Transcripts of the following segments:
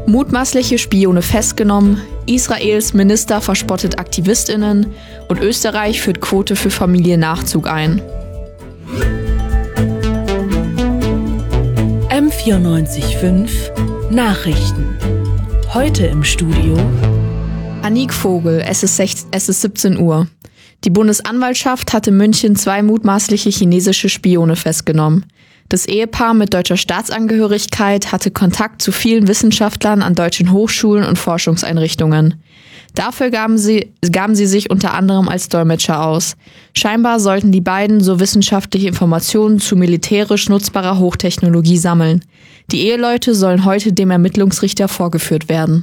Mutmaßliche Spione festgenommen, Israels Minister verspottet AktivistInnen und Österreich führt Quote für Familiennachzug ein. M94.5 Nachrichten. Heute im Studio Anik Vogel, es ist 17 Uhr. Die Bundesanwaltschaft hat in München 2 mutmaßliche chinesische Spione festgenommen. Das Ehepaar mit deutscher Staatsangehörigkeit hatte Kontakt zu vielen Wissenschaftlern an deutschen Hochschulen und Forschungseinrichtungen. Dafür gaben sie sich unter anderem als Dolmetscher aus. Scheinbar sollten die beiden so wissenschaftliche Informationen zu militärisch nutzbarer Hochtechnologie sammeln. Die Eheleute sollen heute dem Ermittlungsrichter vorgeführt werden.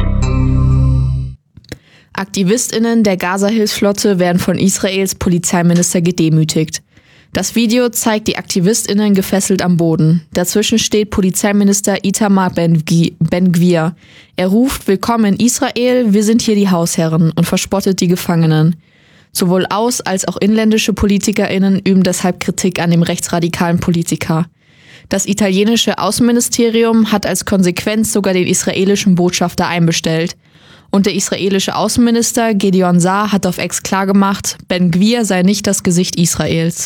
AktivistInnen der Gaza-Hilfsflotte werden von Israels Polizeiminister gedemütigt. Das Video zeigt die AktivistInnen gefesselt am Boden. Dazwischen steht Polizeiminister Itamar Ben-Gvir. Er ruft: Willkommen in Israel, wir sind hier die Hausherren, und verspottet die Gefangenen. Sowohl aus- als auch inländische PolitikerInnen üben deshalb Kritik an dem rechtsradikalen Politiker. Das italienische Außenministerium hat als Konsequenz sogar den israelischen Botschafter einbestellt. Und der israelische Außenminister Gideon Saar hat auf X klargemacht, Ben-Gvir sei nicht das Gesicht Israels.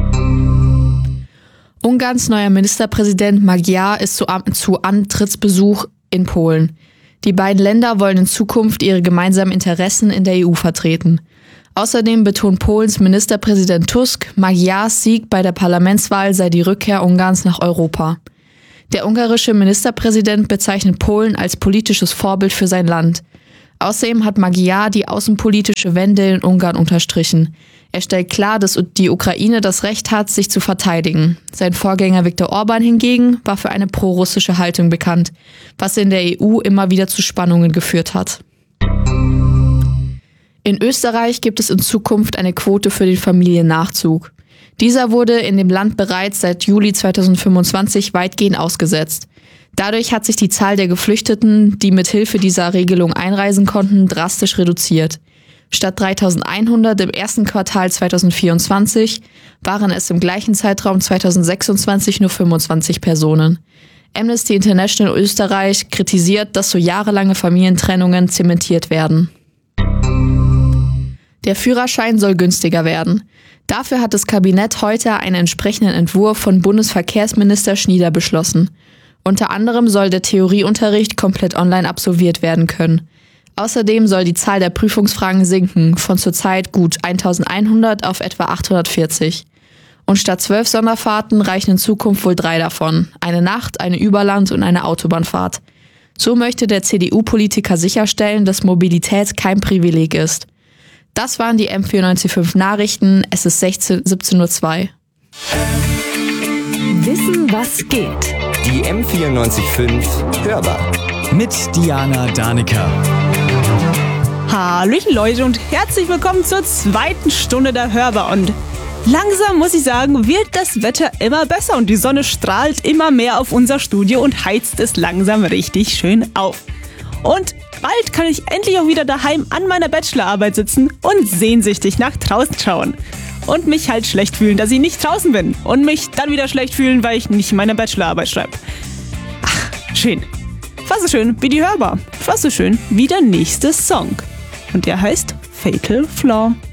Ungarns neuer Ministerpräsident Magyar ist zu Antrittsbesuch in Polen. Die beiden Länder wollen in Zukunft ihre gemeinsamen Interessen in der EU vertreten. Außerdem betont Polens Ministerpräsident Tusk, Magyars Sieg bei der Parlamentswahl sei die Rückkehr Ungarns nach Europa. Der ungarische Ministerpräsident bezeichnet Polen als politisches Vorbild für sein Land. Außerdem hat Magyar die außenpolitische Wende in Ungarn unterstrichen. Er stellt klar, dass die Ukraine das Recht hat, sich zu verteidigen. Sein Vorgänger Viktor Orban hingegen war für eine prorussische Haltung bekannt, was in der EU immer wieder zu Spannungen geführt hat. In Österreich gibt es in Zukunft eine Quote für den Familiennachzug. Dieser wurde in dem Land bereits seit Juli 2025 weitgehend ausgesetzt. Dadurch hat sich die Zahl der Geflüchteten, die mit Hilfe dieser Regelung einreisen konnten, drastisch reduziert. Statt 3.100 im ersten Quartal 2024 waren es im gleichen Zeitraum 2026 nur 25 Personen. Amnesty International Österreich kritisiert, dass so jahrelange Familientrennungen zementiert werden. Der Führerschein soll günstiger werden. Dafür hat das Kabinett heute einen entsprechenden Entwurf von Bundesverkehrsminister Schnieder beschlossen. Unter anderem soll der Theorieunterricht komplett online absolviert werden können. Außerdem soll die Zahl der Prüfungsfragen sinken, von zurzeit gut 1.100 auf etwa 840. Und statt 12 Sonderfahrten reichen in Zukunft wohl 3 davon: eine Nacht-, eine Überland- und eine Autobahnfahrt. So möchte der CDU-Politiker sicherstellen, dass Mobilität kein Privileg ist. Das waren die M94.5 Nachrichten. Es ist 17.02 Uhr. Wissen, was geht. Die M94.5 Hörbar. Mit Diana Danica. Hallöchen Leute und herzlich willkommen zur 2. Stunde der Hörbar. Und langsam, muss ich sagen, wird das Wetter immer besser und die Sonne strahlt immer mehr auf unser Studio und heizt es langsam richtig schön auf. Und bald kann ich endlich auch wieder daheim an meiner Bachelorarbeit sitzen und sehnsüchtig nach draußen schauen. Und mich halt schlecht fühlen, dass ich nicht draußen bin. Und mich dann wieder schlecht fühlen, weil ich nicht meine Bachelorarbeit schreibe. Ach, schön. Fast so schön wie die Hörbar. Fast so schön wie der nächste Song. Und der heißt Fatal Flaw.